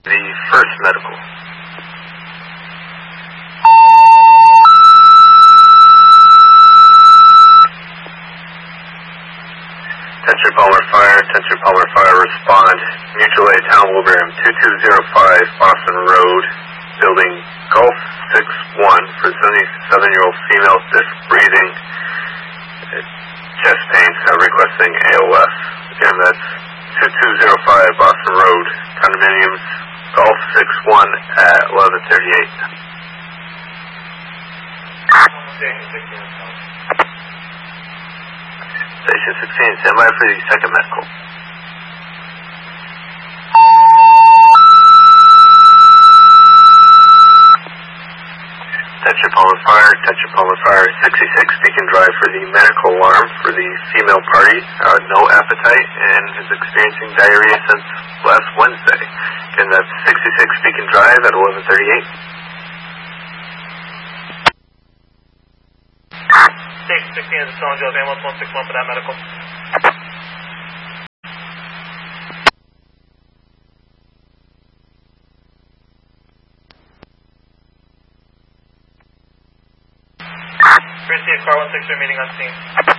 The first medical. Attention Palmer Fire, respond. Mutual aid Town Wilbraham, 2205 Boston Road, building Gulf 61 for 77-year-old female, stiff breathing, chest pain, requesting AOS. Again, that's 2205 Boston Road, condominiums, Gulf 61 at 1138. Station 16, stand by for the second medical. Attention Palmer Fire, 66 Beacon Drive for the medical alarm for the female party, no appetite, and is experiencing diarrhea since last Wednesday. Again, that's 66 Beacon Drive at 1138. Station 16 is a San Jose ambulance 161 for that medical. Christie, car 163 meeting on scene.